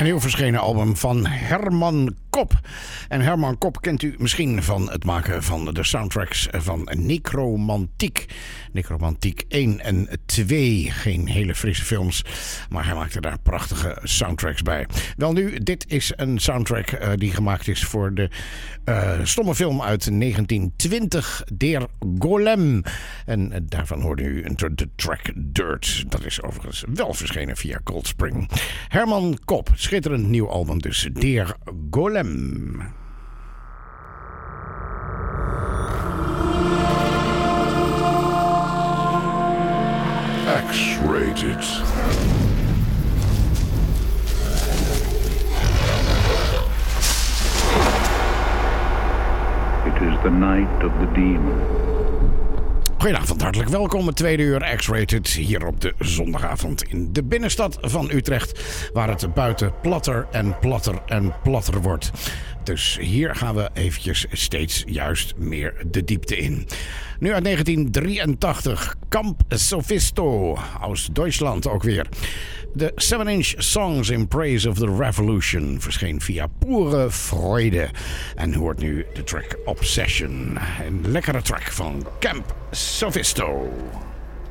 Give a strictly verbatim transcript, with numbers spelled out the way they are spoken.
Een nieuw verschenen album van Herman Kopp. En Herman Kopp kent u misschien van het maken van de soundtracks van Necromantiek. Necromantiek één en twee. Geen hele frisse films, maar hij maakte daar prachtige soundtracks bij. Wel nu, dit is een soundtrack uh, die gemaakt is voor de uh, stomme film uit negentien twintig, Der Golem. En uh, daarvan hoorde u de track Dirt. Dat is overigens wel verschenen via Cold Spring. Herman Kopp, schitterend nieuw album dus, Der Golem. X-rated. It is the night of the demon. Goedenavond, hartelijk welkom. Het tweede uur X-Rated hier op de zondagavond in de binnenstad van Utrecht, waar het buiten platter en platter en platter wordt. Dus hier gaan we eventjes steeds juist meer de diepte in. Nu uit negentien drieëntachtig, Camp Sophisto, aus Duitsland ook weer. De seven inch Songs in Praise of the Revolution verscheen via Pure Freude. En hoort nu de track Obsession. Een lekkere track van Camp Sophisto.